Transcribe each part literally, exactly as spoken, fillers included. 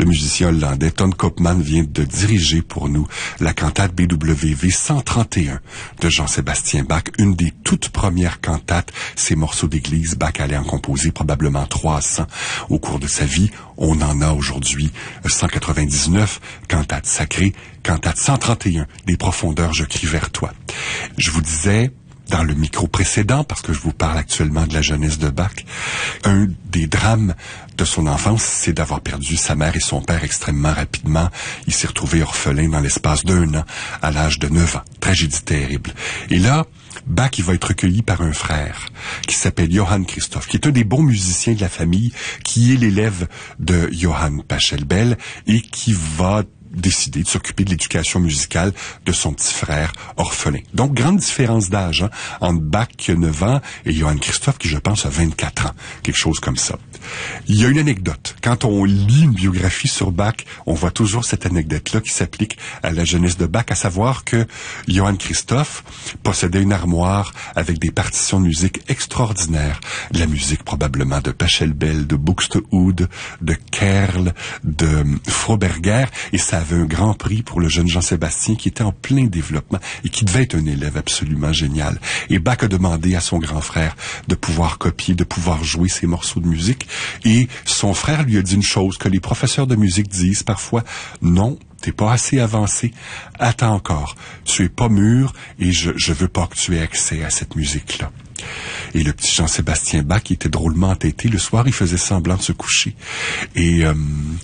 musicien hollandais Ton Koopman vient de diriger pour nous la cantate B W V cent trente et un de Jean-Sébastien Bach, une des toutes premières cantates. Ces morceaux d'église, Bach allait en composer probablement trois cents au cours de sa vie. On en a aujourd'hui cent quatre-vingt-dix-neuf, cantates sacrées, cantate cent trente et un, des profondeurs je crie vers toi. Je vous disais, dans le micro précédent, parce que je vous parle actuellement de la jeunesse de Bach, un des drames de son enfance, c'est d'avoir perdu sa mère et son père extrêmement rapidement. Il s'est retrouvé orphelin dans l'espace d'un an, à l'âge de neuf ans. Tragédie terrible. Et là, Bach, il va être recueilli par un frère qui s'appelle Johann Christoph, qui est un des bons musiciens de la famille, qui est l'élève de Johann Pachelbel et qui va décidé de s'occuper de l'éducation musicale de son petit frère orphelin. Donc, grande différence d'âge hein, entre Bach qui a neuf ans et Johann Christoph qui, je pense, a vingt-quatre ans. Quelque chose comme ça. Il y a une anecdote. Quand on lit une biographie sur Bach, on voit toujours cette anecdote-là qui s'applique à la jeunesse de Bach, à savoir que Johann Christoph possédait une armoire avec des partitions de musique extraordinaires. De la musique probablement de Pachelbel, de Buxtehude, de Kerl, de Froberger, et ça avait un grand prix pour le jeune Jean-Sébastien qui était en plein développement et qui devait être un élève absolument génial. Et Bach a demandé à son grand frère de pouvoir copier, de pouvoir jouer ces morceaux de musique. Et son frère lui a dit une chose que les professeurs de musique disent parfois, non, t'es pas assez avancé, attends encore, tu es pas mûr et je, je veux pas que tu aies accès à cette musique-là. Et le petit Jean-Sébastien Bach, qui était drôlement entêté, le soir, il faisait semblant de se coucher. Et euh,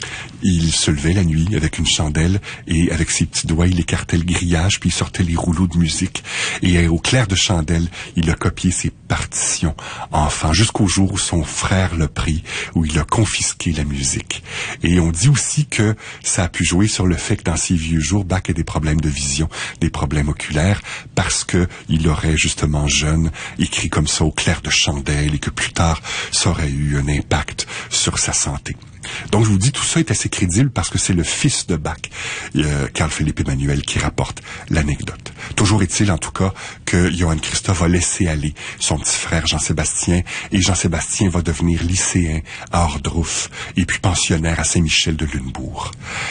il se levait la nuit avec une chandelle et avec ses petits doigts, il écartait le grillage, puis il sortait les rouleaux de musique. Et au clair de chandelle, il a copié ses partitions enfant, jusqu'au jour où son frère l'a pris, où il a confisqué la musique. Et on dit aussi que ça a pu jouer sur le fait que dans ses vieux jours, Bach a des problèmes de vision, des problèmes oculaires, parce que il aurait justement jeune écrit comme ça au clair de chandelle et que plus tard, ça aurait eu un impact sur sa santé. Donc, je vous dis, tout ça est assez crédible parce que c'est le fils de Bach, euh, Carl-Philippe Emmanuel, qui rapporte l'anecdote. Toujours est-il, en tout cas, que Johann Christoph a laissé aller son petit frère Jean-Sébastien et Jean-Sébastien va devenir lycéen à Ohrdruf et puis pensionnaire à Saint-Michel de Lunebourg.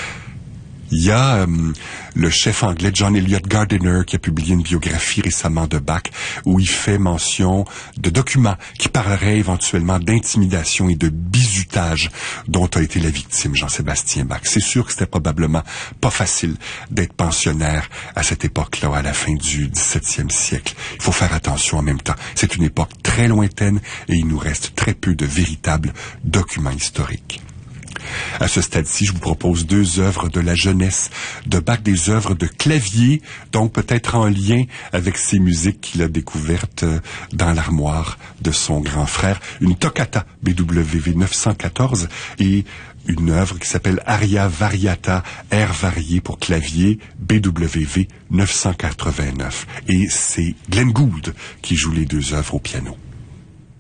Il y a euh, le chef anglais John Eliot Gardiner qui a publié une biographie récemment de Bach où il fait mention de documents qui parleraient éventuellement d'intimidation et de bizutage dont a été la victime Jean-Sébastien Bach. C'est sûr que c'était probablement pas facile d'être pensionnaire à cette époque-là, à la fin du dix-septième siècle. Il faut faire attention en même temps. C'est une époque très lointaine et il nous reste très peu de véritables documents historiques. À ce stade-ci, je vous propose deux œuvres de la jeunesse de Bach, des œuvres de clavier, donc peut-être en lien avec ces musiques qu'il a découvertes dans l'armoire de son grand frère. Une toccata B W V neuf cent quatorze et une œuvre qui s'appelle Aria Variata, air varié pour clavier, B W V neuf cent quatre-vingt-neuf. Et c'est Glenn Gould qui joue les deux œuvres au piano.